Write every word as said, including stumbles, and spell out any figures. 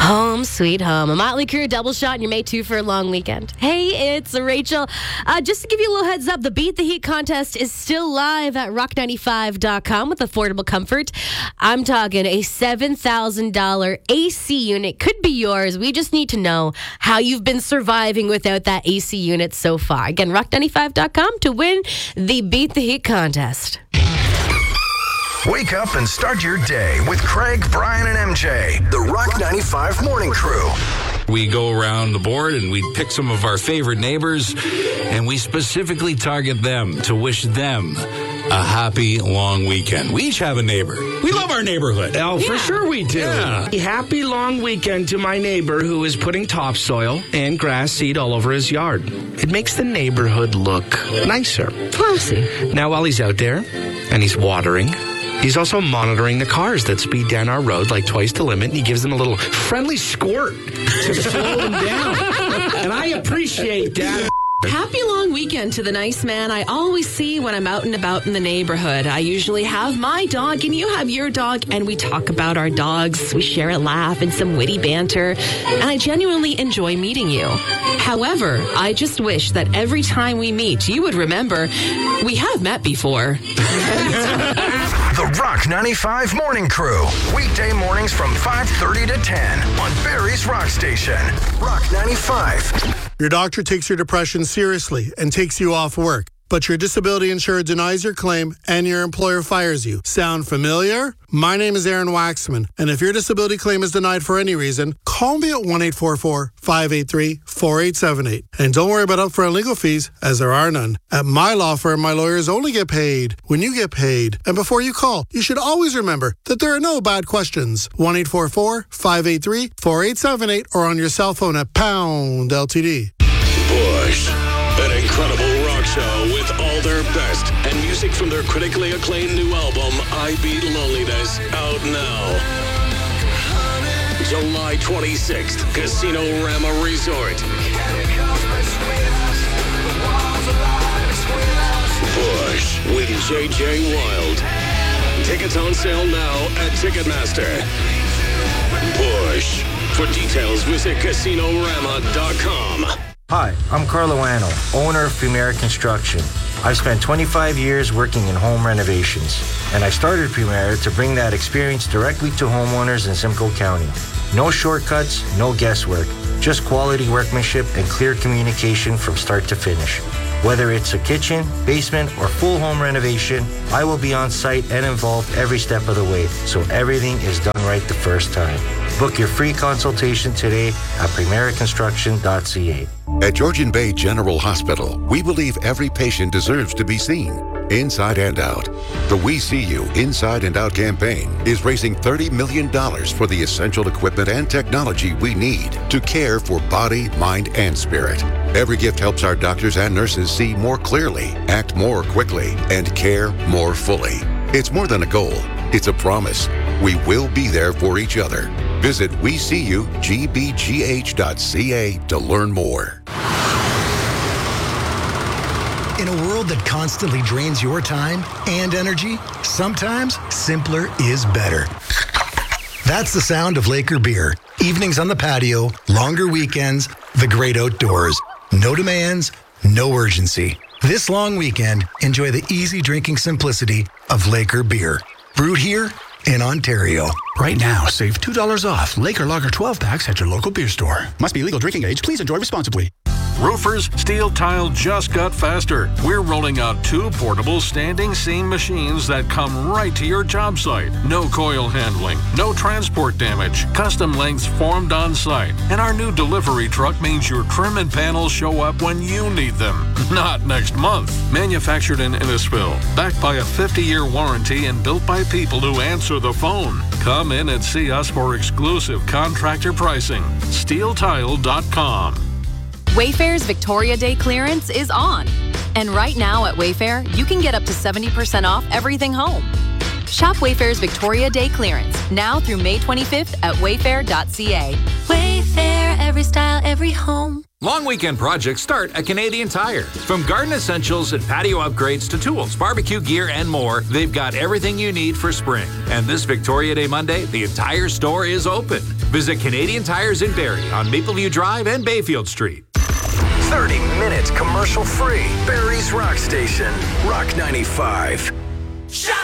Home sweet home. A Motley Crue double shot and you're made two for a long weekend. Hey, it's Rachel. Uh, just to give you a little heads up, the Beat the Heat contest is still live at rock ninety-five dot com with affordable comfort. I'm talking a seven thousand dollars A C unit could be yours. We just need to know how you've been surviving without that A C unit so far. Again, rock ninety-five dot com to win the Beat the Heat contest. Wake up and start your day with Craig, Brian, and M J, the Rock ninety-five Morning Crew. We go around the board and we pick some of our favorite neighbors and we specifically target them to wish them a happy long weekend. We each have a neighbor. We love our neighborhood. Oh, yeah. for sure we do. Yeah. A happy long weekend to my neighbor who is putting topsoil and grass seed all over his yard. It makes the neighborhood look nicer. Classy. Now, while he's out there and he's watering, he's also monitoring the cars that speed down our road like twice the limit, and he gives them a little friendly squirt to slow them down. And I appreciate that. Happy long weekend to the nice man I always see when I'm out and about in the neighborhood. I usually have my dog and you have your dog, and we talk about our dogs. We share a laugh and some witty banter, and I genuinely enjoy meeting you. However, I just wish that every time we meet, you would remember we have met before. The Rock ninety-five Morning Crew. Weekday mornings from five thirty to ten on Barrie's Rock Station. Rock ninety-five. Your doctor takes your depression seriously and takes you off work, but your disability insurer denies your claim and your employer fires you. Sound familiar? My name is Aaron Waxman, and if your disability claim is denied for any reason, call me at one eight four four, five eight three, four eight seven eight. And don't worry about upfront legal fees, as there are none. At my law firm, my lawyers only get paid when you get paid. And before you call, you should always remember that there are no bad questions. one eight four four, five eight three, four eight seven eight or on your cell phone at pound L T D. Bush, an incredible rock show with all their best and music from their critically acclaimed new album, I Beat Loneliness, out now. July twenty-sixth, Casino Rama Resort. Bush with J J Wild. Tickets on sale now at Ticketmaster. Bush. For details, visit casino rama dot com. Hi, I'm Carlo Anno, owner of Premier Construction. I've spent twenty-five years working in home renovations, and I started Premier to bring that experience directly to homeowners in Simcoe County. No shortcuts, no guesswork, just quality workmanship and clear communication from start to finish. Whether it's a kitchen, basement, or full home renovation, I will be on site and involved every step of the way, so everything is done right the first time. Book your free consultation today at premier construction dot c a. At Georgian Bay General Hospital, we believe every patient deserves to be seen, inside and out. The We See You Inside and Out campaign is raising thirty million dollars for the essential equipment and technology we need to care for body, mind, and spirit. Every gift helps our doctors and nurses see more clearly, act more quickly, and care more fully. It's more than a goal. It's a promise. We will be there for each other. Visit we see you g b g h dot c a to learn more. In a world that constantly drains your time and energy, sometimes simpler is better. That's the sound of Laker beer. Evenings on the patio, longer weekends, the great outdoors. No demands, no urgency. This long weekend, enjoy the easy drinking simplicity of Laker beer. Brewed here in Ontario. Right now, save two dollars off Laker Lager twelve packs at your local beer store. Must be legal drinking age. Please enjoy responsibly. Roofers, steel tile just got faster. We're rolling out two portable standing seam machines that come right to your job site. No coil handling, no transport damage, custom lengths formed on site. And our new delivery truck means your trim and panels show up when you need them, not next month. Manufactured in Innisfil, backed by a fifty-year warranty and built by people who answer the phone. Come in and see us for exclusive contractor pricing. steel tile dot com. Wayfair's Victoria Day clearance is on. And right now at Wayfair, you can get up to seventy percent off everything home. Shop Wayfair's Victoria Day clearance now through May twenty-fifth at wayfair dot c a. Wayfair, every style, every home. Long weekend projects start at Canadian Tire. From garden essentials and patio upgrades to tools, barbecue gear, and more, they've got everything you need for spring. And this Victoria Day Monday, the entire store is open. Visit Canadian Tires in Barrie on Mapleview Drive and Bayfield Street. thirty minutes commercial free. Barrie's Rock Station. Rock ninety-five.